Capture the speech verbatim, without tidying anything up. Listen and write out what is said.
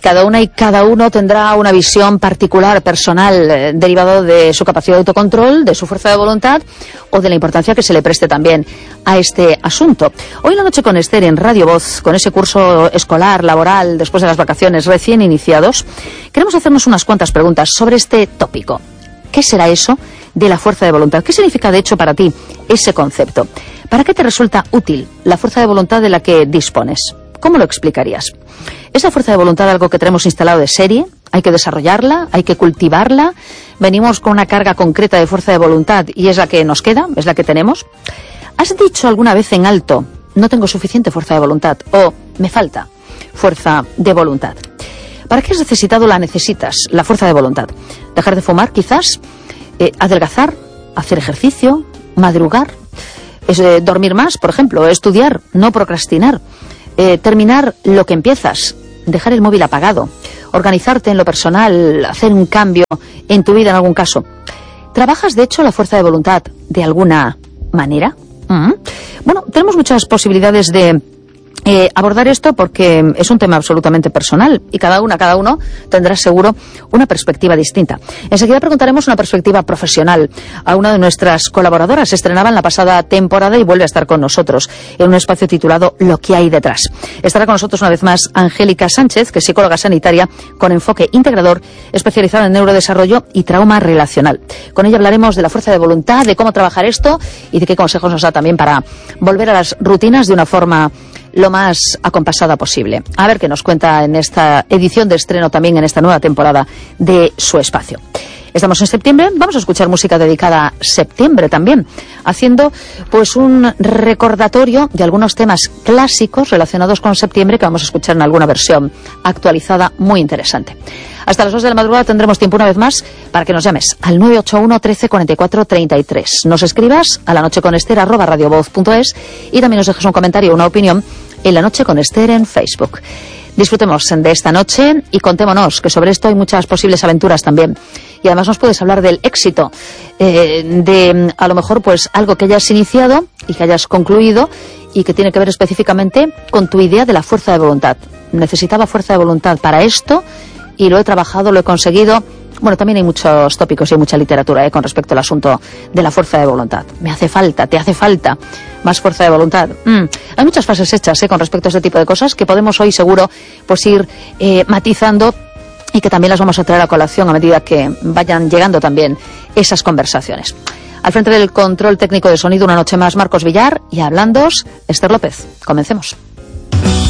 Cada una y cada uno tendrá una visión particular, personal, eh, derivado de su capacidad de autocontrol, de su fuerza de voluntad o de la importancia que se le preste también a este asunto. Hoy en la noche con Esther en Radio Voz, con ese curso escolar, laboral, después de las vacaciones recién iniciados, queremos hacernos unas cuantas preguntas sobre este tópico. ¿Qué será eso de la fuerza de voluntad? ¿Qué significa de hecho para ti ese concepto? ¿Para qué te resulta útil la fuerza de voluntad de la que dispones? ¿Cómo lo explicarías? ¿Es la fuerza de voluntad algo que tenemos instalado de serie? ¿Hay que desarrollarla? ¿Hay que cultivarla? ¿Venimos con una carga concreta de fuerza de voluntad y es la que nos queda? ¿Es la que tenemos? ¿Has dicho alguna vez en alto, no tengo suficiente fuerza de voluntad? ¿O me falta fuerza de voluntad? ¿Para qué has necesitado la necesitas, la fuerza de voluntad? ¿Dejar de fumar, quizás? Eh, ¿Adelgazar? ¿Hacer ejercicio? ¿Madrugar? Es, eh, ¿Dormir más, por ejemplo? ¿Estudiar? ¿No procrastinar? Eh, ¿Terminar lo que empiezas? ¿Dejar el móvil apagado? ¿Organizarte en lo personal? ¿Hacer un cambio en tu vida en algún caso? ¿Trabajas, de hecho, la fuerza de voluntad de alguna manera? ¿Mm? Bueno, tenemos muchas posibilidades de Eh, abordar esto porque es un tema absolutamente personal y cada una, cada uno tendrá seguro una perspectiva distinta. Enseguida preguntaremos una perspectiva profesional a una de nuestras colaboradoras. Estrenaba en la pasada temporada y vuelve a estar con nosotros en un espacio titulado Lo que hay detrás. Estará con nosotros una vez más Angélica Sánchez, que es psicóloga sanitaria con enfoque integrador, especializada en neurodesarrollo y trauma relacional. Con ella hablaremos de la fuerza de voluntad, de cómo trabajar esto y de qué consejos nos da también para volver a las rutinas de una forma lo más acompasada posible. A ver qué nos cuenta en esta edición de estreno, también en esta nueva temporada de su espacio. Estamos en septiembre, vamos a escuchar música dedicada a septiembre también, haciendo pues un recordatorio de algunos temas clásicos relacionados con septiembre que vamos a escuchar en alguna versión actualizada muy interesante. Hasta las dos de la madrugada tendremos tiempo una vez más para que nos llames al nueve ocho uno, trece, cuarenta y cuatro, treinta y tres. Nos escribas a la noche con Esther arroba radiovoz punto es y también nos dejes un comentario o una opinión en La Noche con Esther en Facebook. Disfrutemos de esta noche y contémonos que sobre esto hay muchas posibles aventuras también. Y además nos puedes hablar del éxito, eh, de a lo mejor pues algo que hayas iniciado y que hayas concluido y que tiene que ver específicamente con tu idea de la fuerza de voluntad. Necesitaba fuerza de voluntad para esto y lo he trabajado, lo he conseguido. Bueno, también hay muchos tópicos y hay mucha literatura eh, con respecto al asunto de la fuerza de voluntad. Me hace falta, te hace falta más fuerza de voluntad. Mm. Hay muchas frases hechas eh, con respecto a este tipo de cosas que podemos hoy seguro pues ir eh, matizando y que también las vamos a traer a colación a medida que vayan llegando también esas conversaciones. Al frente del control técnico de sonido una noche más Marcos Villar y hablándoos Esther López. Comencemos.